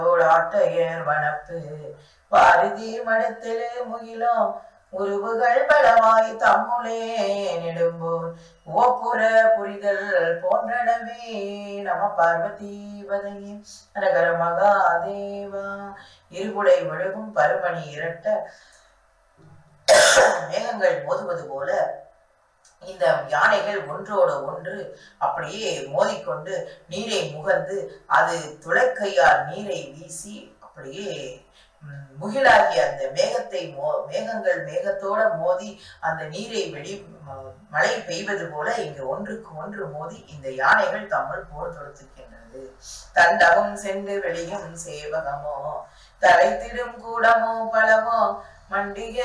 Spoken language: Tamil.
ஆட்டையர் வனப்பு பாரதி மடத்திலே முகிலும் உருவுகள் பலமாய் தம்முளே நெடும்போர் ஓப்புற புரிதல் போன்றனவே. நம பார்வதி வதையே ஹரஹர மகாதேவா. இருகுடை விழுகும் பருமணி இரட்ட மேகங்கள் மோதுவது போல இந்த யானைகள் ஒன்றோடு ஒன்று அப்படியே மோதிக்கொண்டு நீரை முகந்து அது துளைக்கையால் நீரை வீசி அப்படியே முகிலாகிய அந்த மேகங்கள் மேகத்தோட மோதி அந்த நீரை மழை பெய்வது போல இங்கு ஒன்றுக்கு ஒன்று மோதி இந்த யானைகள் தம்முள் போர் தொடுத்துக்கின்றது. தண்டகம் சென்று வெளியும் சேவகமோ தலைத்திடும் கூடமோ பலமோ மண்டிய